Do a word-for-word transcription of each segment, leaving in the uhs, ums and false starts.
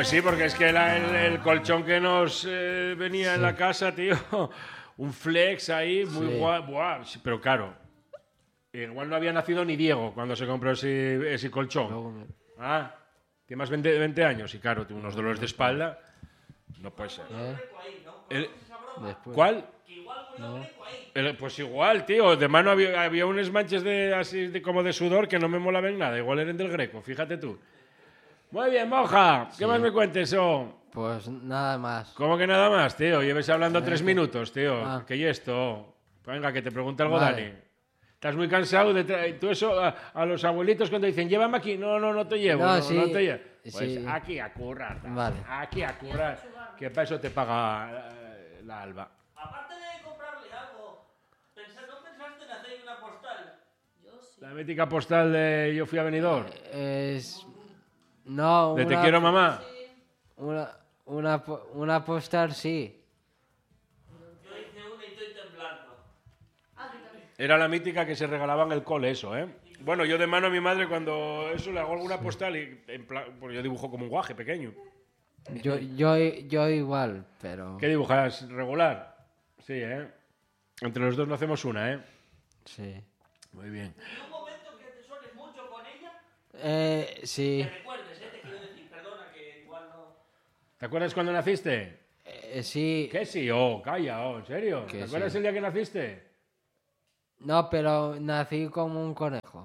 Pues sí, porque es que la, el, el colchón que nos eh, venía sí. en la casa, tío, un flex ahí, muy sí. guay, guay, sí, pero claro. Igual no había nacido ni Diego cuando se compró ese, ese colchón. No. Ah, tiene más de veinte años y claro, tiene unos dolores de espalda. No puede ser. ¿Eh? El, ¿Cuál? No. El, pues igual, tío. De mano había, había unos manches de, así de, como de sudor que no me molaban nada. Igual eran del Greco, fíjate tú. Muy bien, Moja. ¿Qué sí. más me cuentes, oh? Pues nada más. ¿Cómo que nada más, tío? Lleves hablando sí. tres minutos, tío. Ah. ¿Qué y esto? Venga, que te pregunte algo, vale. Dani. ¿Estás muy cansado de traer tú eso a, a los abuelitos cuando dicen llévame aquí? No, no, no te llevo. No, no, sí. no te llevo. Pues sí. aquí a currar. Vale. Aquí a currar. Que para eso te paga eh, la Alba. Aparte de comprarle algo, ¿no pensaste en hacer una postal? Yo sí. La mítica postal de Yo fui a Benidorm. Eh, es... No, ¿De una... Te quiero, mamá? Sí. Una, una, una postal, sí. Yo hice una y estoy temblando. Era la mítica que se regalaba en el cole, eso, ¿eh? Bueno, yo de mano a mi madre cuando eso le hago alguna postal y en plan, pues yo dibujo como un guaje pequeño. Yo, yo, yo igual, pero... ¿Qué dibujas? ¿Regular? Sí, ¿eh? Entre los dos no hacemos una, ¿eh? Sí. Muy bien. ¿Y un momento que te sueles mucho con ella? Eh, sí. Que recuerdes, ¿eh? Te quiero decir, perdona, que igual no... ¿Te acuerdas cuando naciste? Eh, sí. ¿Qué sí? Oh, calla, oh, ¿en serio? ¿Te acuerdas sí. el día que naciste? No, pero nací como un conejo.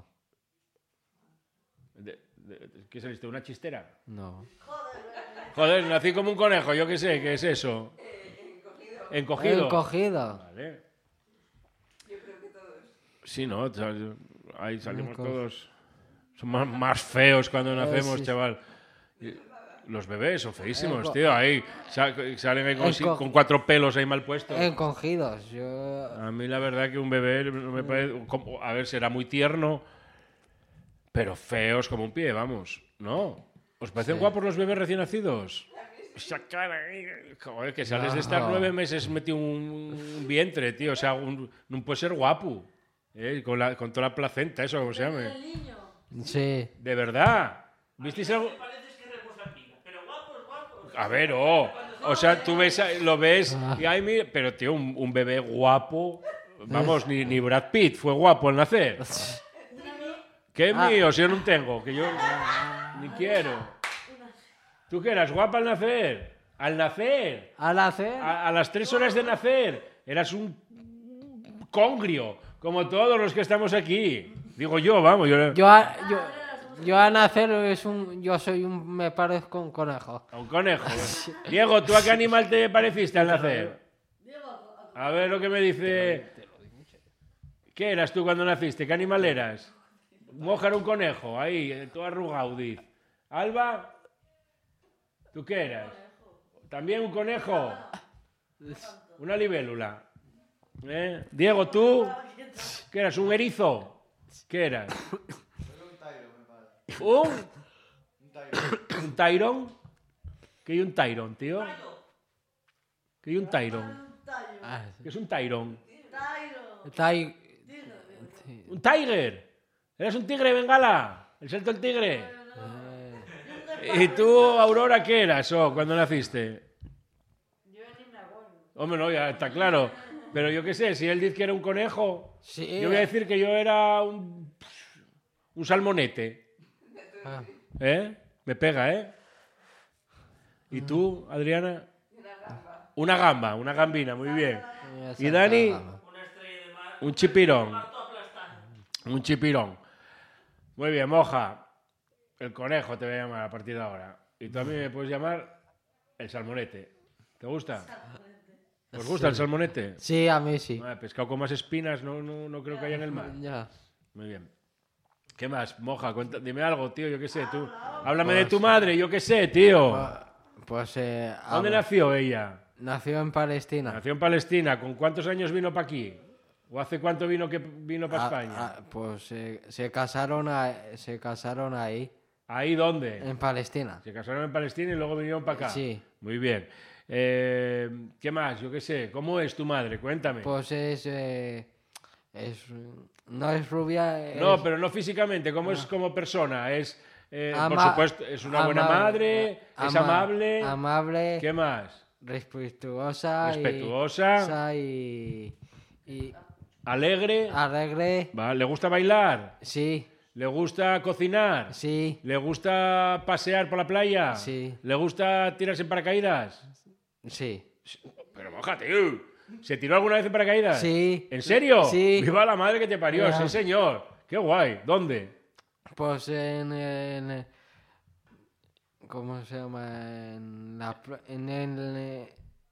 De, de, ¿Qué saliste? ¿Una chistera? No. Joder, nací como un conejo, yo qué sé, ¿qué es eso? Eh, encogido. ¿Encogido? Encogido. Vale. Yo creo que todos. Sí, ¿no? Ahí salimos Enco... todos... Somos más feos cuando nacemos, eh, sí. chaval. Los bebés son feísimos, Enco... tío. Ahí salen ahí con, Enco... con cuatro pelos ahí mal puestos. Encogidos. Yo... A mí la verdad que un bebé no me parece... A ver, será muy tierno, pero feos como un pie, vamos. ¿No? ¿Os parecen sí. guapos los bebés recién nacidos? Esa cara ahí... Joder, que sales no. de estar nueve meses metido un, un vientre, tío. O sea, un, no puede ser guapo. ¿Eh? Con, la, con toda la placenta, eso, ¿cómo se llama? Sí. ¿De verdad? ¿Visteis algo? A ver, oh. O sea, tú ves, lo ves y ay, mira, pero tío, un, un bebé guapo, vamos, ni, ni Brad Pitt fue guapo al nacer. ¿Qué es ah. mío? Si yo no tengo, que yo ni quiero. ¿Tú qué eras guapa al nacer? Al nacer. Al nacer. A, a las tres horas de nacer. Eras un congrio, como todos los que estamos aquí. Digo yo, vamos. Yo, yo, a, yo, yo al nacer es un, yo soy un, me parezco a un conejo. A un conejo. Diego, ¿tú a qué animal te pareciste al nacer? A ver lo que me dice. ¿Qué eras tú cuando naciste? ¿Qué animal eras? Mojar un conejo, ahí, todo arrugado, diz. Alba, ¿tú qué eras? ¿También un conejo? Una libélula. ¿Eh? Diego, ¿tú? ¿Qué eras? ¿Un erizo? ¿Qué eras? ¿Un? ¿Un Tyrone? ¿Qué hay un Tyrone, tío? ¿Qué hay un Tyrone? ¿Qué es un Tyrone? ¿Un Tiger? ¿Eres un tigre, Bengala? ¿El salto del tigre? ¿Y tú, Aurora, qué eras oh, cuando naciste? Yo ni me acuerdo. Hombre, no, ya está claro. Pero yo qué sé, si él dice que era un conejo, sí. yo voy a decir que yo era un, un salmonete. Ah. ¿Eh? Me pega, ¿eh? ¿Y tú, Adriana? Una gamba. Una gamba, una gambina, muy bien. ¿Y Dani? Un chipirón. Un chipirón. Muy bien, Moja. El conejo te voy a llamar a partir de ahora. Y tú a mí me puedes llamar el salmonete. ¿Te gusta? ¿Os gusta sí. el salmonete? Sí, a mí sí. Ah, pescado con más espinas no, no, no creo que haya en el mar. Ya. Muy bien. ¿Qué más, Moja? Cuenta, dime algo, tío, yo qué sé. Tú. Háblame pues, de tu madre, yo qué sé, tío. Pues, pues eh, ¿dónde hablo. nació ella? Nació en Palestina. Nació en Palestina. ¿Con cuántos años vino para aquí? ¿O hace cuánto vino que vino para España? Ah, pues eh, se casaron a, se casaron ahí. ¿Ahí dónde? En Palestina. Se casaron en Palestina y luego vinieron para acá. Sí. Muy bien. Eh, ¿Qué más? Yo qué sé. ¿Cómo es tu madre? Cuéntame. Pues es... Eh, es no es rubia... Es... No, pero no físicamente. ¿Cómo no. es como persona? ¿Es, eh, por Ama- supuesto, es una buena amable, madre, es ama- amable. Amable, ¿Qué más? respetuosa, y- Respetuosa. y, y Alegre. alegre. Va, ¿le gusta bailar? Sí, ¿Le gusta cocinar? sí, ¿Le gusta pasear por la playa? Sí. ¿Le gusta tirarse en paracaídas? sí. Pero mójate, tío. ¿Se tiró alguna vez en paracaídas? Sí. ¿En serio? Sí. ¡Viva la madre que te parió! Ya. Sí, señor. ¡Qué guay! ¿Dónde? Pues en, en- ¿cómo se llama? En la pla- en el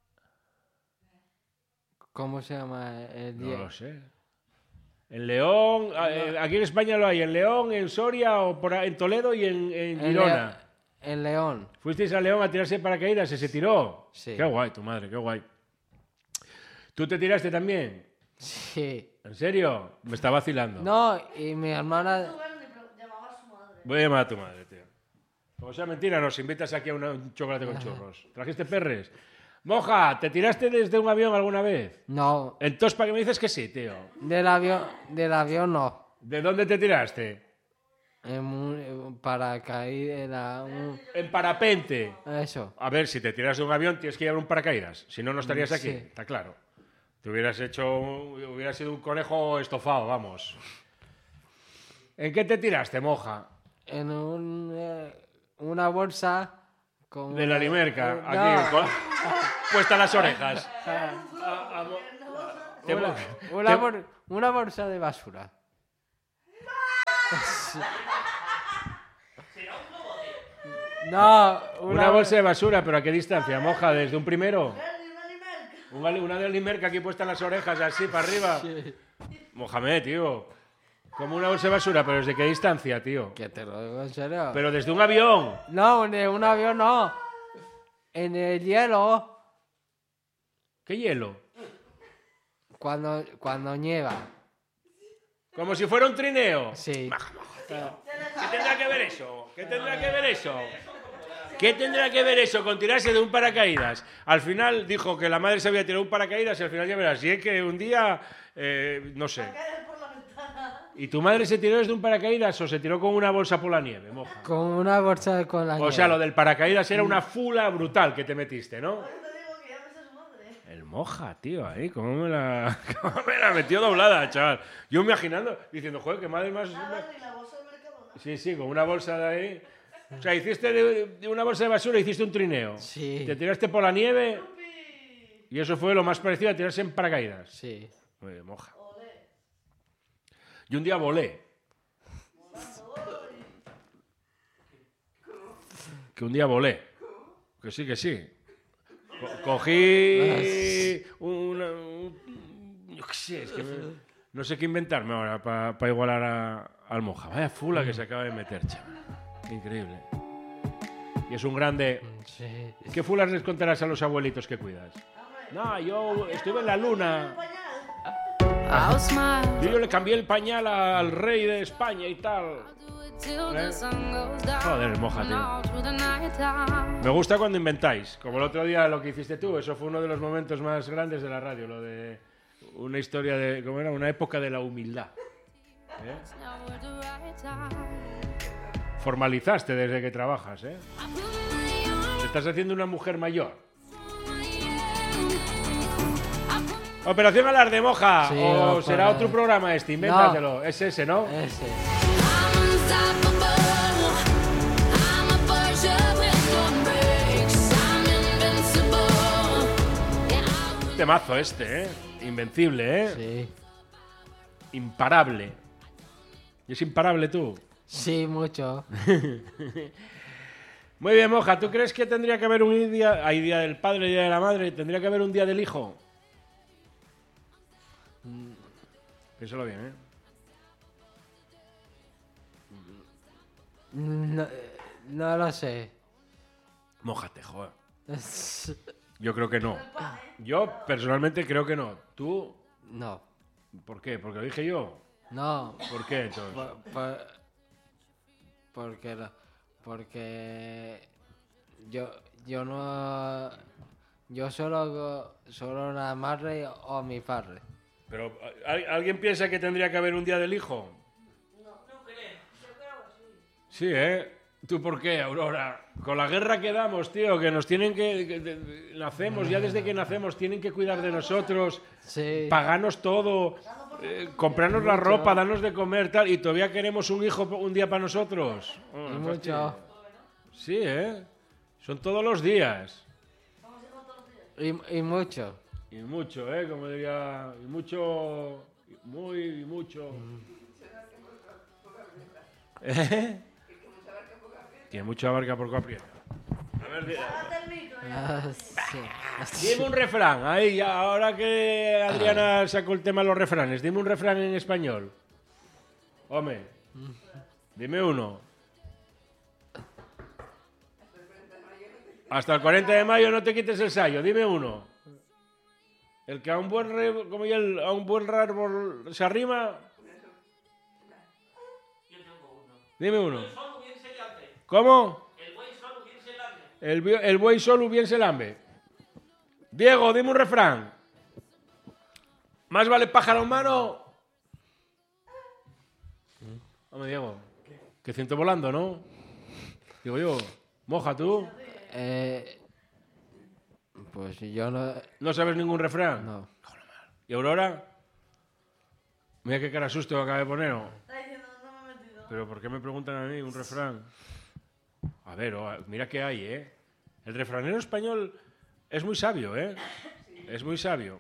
¿cómo se llama? El No die- lo sé. En León, a- eh, aquí en España lo hay, en León, en Soria, o por ahí, en Toledo y en, en en Girona. Le- en León. ¿Fuisteis a León a tirarse de paracaídas y se tiró? Sí. Qué guay, tu madre, qué guay. ¿Tú te tiraste también? Sí. ¿En serio? Me está vacilando. No, y mi hermana Llamaba a su madre. Voy a llamar a tu madre, tío. Como sea mentira, nos invitas aquí a una- un chocolate con churros. ¿Trajiste perres? Moja, ¿te tiraste desde un avión alguna vez? no, Entonces, ¿para qué me dices que sí, tío? del avión del avión no. ¿De dónde te tiraste? En un paracaídas, un- En parapente. eso. A ver, si te tiras de un avión tienes que llevar un paracaídas. Si no, no estarías aquí. Sí. Está claro. Te hubieras hecho... Hubieras sido un conejo estofado, vamos. ¿En qué te tiraste, moja? En un, eh, una bolsa con De la limerca. No, Aquí, con- puesta las orejas. A- a mo- te- una, te- una bol- una bolsa de basura. No, Una bolsa de basura, pero ¿a qué distancia, moja? ¿Desde un primero? Un ali- Una de limerca aquí puesta en las orejas, así, para arriba. Mohamed, tío. Como una bolsa de basura, pero ¿desde qué distancia, tío? Que te lo digo en serio. Pero desde un avión. No, de un avión no. En el hielo, ¿Qué hielo? cuando, cuando nieva. Como si fuera un trineo. Sí. ¿Qué tendrá que ver eso? ¿Qué tendrá que ver eso? ¿Qué tendrá que ver eso con tirarse de un paracaídas? Al final dijo que la madre se había tirado un paracaídas y al final ya verás. Y es que un día, eh, no sé. ¿Y tu madre se tiró desde un paracaídas o se tiró con una bolsa por la nieve, moja? Con una bolsa con la O nieve. sea, lo del paracaídas era una fula brutal que te metiste, ¿no? El moja, tío, ahí, ¿cómo me la, cómo me la metió doblada, chaval? Yo imaginando, diciendo, joder, qué madre más... Sí, sí, con una bolsa de ahí... O sea, hiciste de, de una bolsa de basura, hiciste un trineo. Sí. Te tiraste por la nieve y eso fue lo más parecido a tirarse en paracaídas. Sí. Muy bien, moja. Y un día volé. Que un día volé. Que sí, que sí. Co- cogí una... un- yo qué sé, es que me- no sé qué inventarme ahora para igualar a, al moja. Vaya fula que se acaba de meter, chaval. Qué increíble. Y es un grande... Sí. ¿Qué fulas les contarás a los abuelitos que cuidas? No, yo estuve en la luna. I'll smile Yo, yo le cambié el pañal al rey de España y tal. till the sun goes down. Joder, moja, tío. All through the night time. Me gusta cuando inventáis, como el otro día lo que hiciste tú. Eso fue uno de los momentos más grandes de la radio, lo de una historia de, ¿cómo era? Una época de la humildad. ¿Eh? Now we're the right time. Formalizaste desde que trabajas, ¿eh? I put my arms Te estás haciendo una mujer mayor. around you. I put Operación Alarde, moja. Sí, o ojalá. será otro programa este, invéntatelo. Es ese, ¿no? Ese. I'm unstoppable. I'm a Porsche with no brakes. I'm invincible. Yeah, I will Temazo este, ¿eh? Invencible, ¿eh? Sí. Imparable. ¿Y es imparable tú? Sí, mucho. Muy bien, moja. ¿Tú crees que tendría que haber un día... Hay día del padre, día de la madre. ¿Tendría que haber un día del hijo? Piénsalo bien, ¿eh? No, no lo sé. Mójate, joder. Yo creo que no. Yo, personalmente, creo que no. ¿Tú? No. ¿Por qué? ¿Porque lo dije yo? No. ¿Por qué, entonces? Por, por- porque no- porque yo yo no yo solo solo la madre o mi padre. Pero, ¿al- ¿alguien piensa que tendría que haber un día del hijo? No creo. Sí, ¿eh? ¿Tú por qué, Aurora? Con la guerra que damos, tío, que nos tienen que... que- de- nacemos, ya desde que nacemos, tienen que cuidar de nosotros, Sí. pagarnos todo, eh, comprarnos la ropa, darnos de comer, tal, y todavía queremos un hijo un día para nosotros. Oh, Y no mucho. fastidies. Sí, ¿eh? Son todos los días. Y, y mucho. Y mucho, ¿eh? Como diría... Y mucho... Muy, y mucho... ¿Eh? Que mucho abarca, poco aprieta. A ver, di- Párate el micro, ya. Ah, sí. dime un refrán. Ahí, ya, ahora que Adriana sacó el tema de los refranes, dime un refrán en español. Hombre, dime uno. Hasta el cuarenta de mayo no te quites el sayo, dime uno. El que a un buen re- como ya el- a un buen árbol se arrima. Yo tengo uno. Dime uno. Solo bien se lambe. ¿Cómo? El güey solo bien se lambe. El, bi- el buey solo bien se lambe. Diego, dime un refrán. Más vale pájaro en mano. Hombre, Diego. Que ciento volando, ¿no? Digo yo. Moja tú. Eh, pues yo no... ¿No sabes ningún refrán? No. ¿Y Aurora? Mira qué cara susto acaba de poner. ¿no? Está diciendo, no me he metido. Pero ¿por qué me preguntan a mí un refrán? A ver, oh, mira qué hay, ¿eh? El refranero español es muy sabio, ¿eh? Es muy sabio.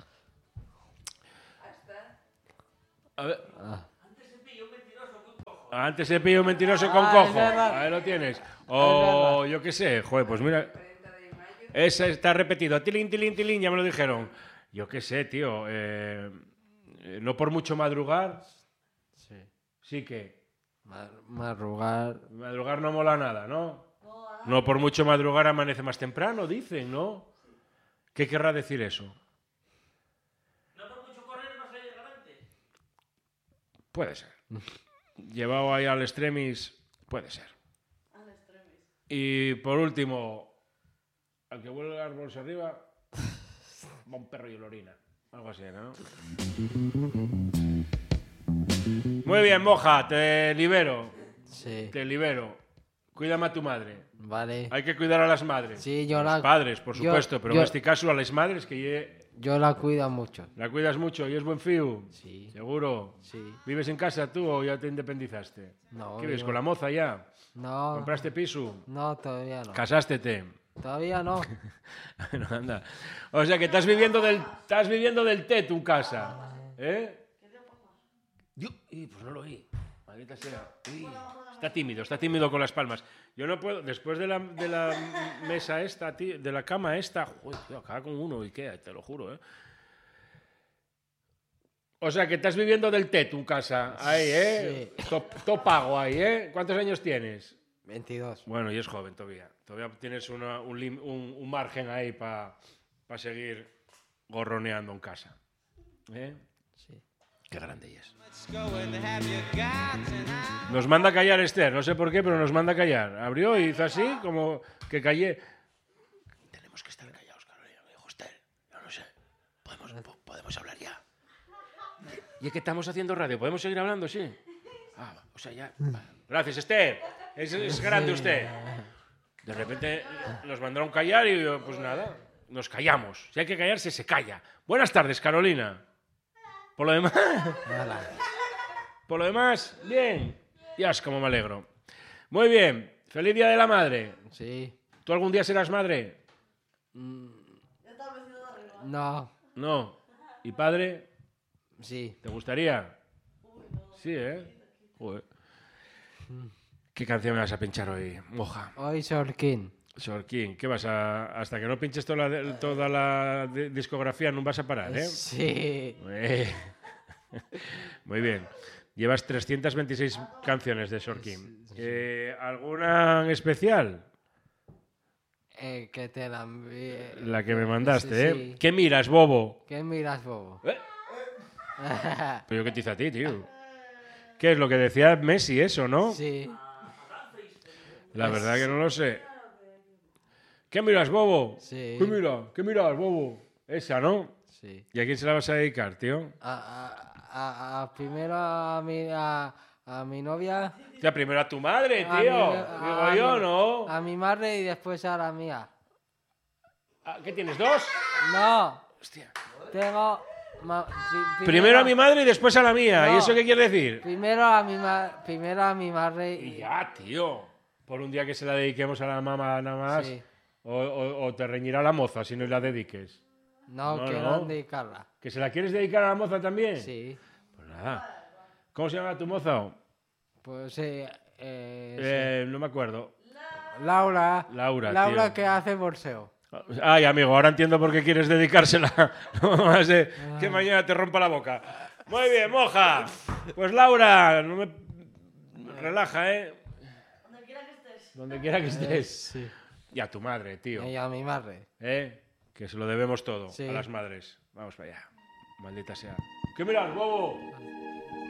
A ver. Antes se pilló un mentiroso con cojo. Antes se pilló un mentiroso con Ah, cojo. es verdad. Ahí lo tienes. O yo qué sé, joder, pues mira. Esa está repetido. Tilín, tilín, tilín, ya me lo dijeron. Yo qué sé, tío. eh, eh, no por mucho madrugar, Sí. sí que. Mar- Madrugar... Madrugar no mola nada, ¿no? No por mucho madrugar amanece más temprano, dicen, ¿no? ¿Qué querrá decir eso? No por mucho correr vas a llegar antes. Puede ser. Llevado ahí al extremis, puede ser. Al extremis. Y por último, al que vuelve el árbol arriba, va un perro y lo orina. Algo así, ¿no? Muy bien, Moja, te libero. Sí. Te libero. Cuídame a tu madre. Vale. Hay que cuidar a las madres. Sí, yo Los la... padres, por yo- supuesto, pero yo- en este caso a las madres que ye- Yo la cuido mucho. la cuidas mucho y es buen fío. Sí. ¿Seguro? Sí. ¿Vives en casa tú o ya te independizaste? No, ¿Qué vives yo- con la moza ya? No. ¿Compraste piso? No, todavía no. ¿Casástete? Todavía no. Bueno, anda. O sea que estás viviendo del, estás viviendo del té tu casa. ¿Eh? Yo, y, pues no lo oí. Maldita sea. Uy, está tímido, está tímido con las palmas. Yo no puedo, después de la, de la mesa esta, tío, de la cama esta, joder, tío, acaba con uno y qué, te lo juro, ¿eh? O sea que estás viviendo del té tu casa, ahí, ¿eh? Todo todo pago ahí, ¿eh? ¿Cuántos años tienes? veintidós. Bueno, y es joven todavía. Todavía tienes una- un, lim- un- un margen ahí para seguir gorroneando en casa. ¿Eh? Sí. Qué grande es. Nos manda a callar Esther, no sé por qué, pero nos manda a callar. Abrió y hizo así, como que callé. Tenemos que estar callados, Carolina, me dijo Esther. Yo no sé. Podemos, po- podemos hablar ya. Y es que estamos haciendo radio, ¿podemos seguir hablando? Sí. Ah, o sea, ya. va. Gracias, Esther. Es, es grande usted. De repente nos mandaron callar y yo, pues nada, nos callamos. Si hay que callarse, se calla. Buenas tardes, Carolina. Por lo demás, Hola. por lo demás, bien. Ya es como me alegro. Muy bien. Feliz Día de la Madre. Sí. ¿Tú algún día serás madre? Ya está el vecino de arriba. No. No. ¿Y padre? Sí. ¿Te gustaría? Sí, ¿eh? Joder. ¿Qué canción me vas a pinchar hoy, Moja? Hoy Sorkin. Sorkin, ¿qué vas a...? Hasta que no pinches toda la, toda la di- discografía no vas a parar, ¿eh? Sí. Eh. Muy bien. Llevas trescientas veintiséis canciones de Sorkin. Eh, ¿Alguna en especial? Eh, que te la envié. La que me mandaste, Sí, ¿eh? sí. ¿Qué miras, bobo? ¿Qué miras, bobo? ¿Eh? ¿Pero yo qué te hice a ti, tío? ¿Qué es lo que decía Messi eso, no? Sí. La verdad que no lo sé. ¿Qué miras, bobo? Sí. ¿Qué mira? ¿Qué miras, bobo? Esa, ¿no? Sí. ¿Y a quién se la vas a dedicar, tío? A, a, a, a primero a, mi, a, a mi novia, O sea, primero a tu madre, a tío. mi- Digo a yo, mi- ¿no? a mi madre y después a la mía. Ah, ¿Qué tienes, dos? No, Hostia. tengo... ma- pri- Primero a mi madre y después a la mía. ¿Y No. eso qué quiere decir? Primero a mi, ma- primero a mi madre Y y... ya, tío. Por un día que se la dediquemos a la mamá nada más. Sí. O, o- o te reñirá la moza si no la dediques. No, No, quiero no. dedicarla. ¿Que se la quieres dedicar a la moza también? Sí, Pues nada. ¿Cómo se llama tu moza? pues sí. eh, Eh, no me acuerdo. sí. Laura. Laura, Laura tío. que hace boxeo. Ay, amigo, ahora entiendo por qué quieres dedicársela. No más de que mañana te rompa la boca. Muy bien, moja. Pues Laura, no me... relaja, ¿eh? Donde quiera que estés. Donde quiera que estés. Sí. Y a tu madre, tío. Y a mi madre. ¿Eh? Que se lo debemos todo Sí. a las madres. Vamos para allá. Maldita sea. ¿Qué miras, bobo?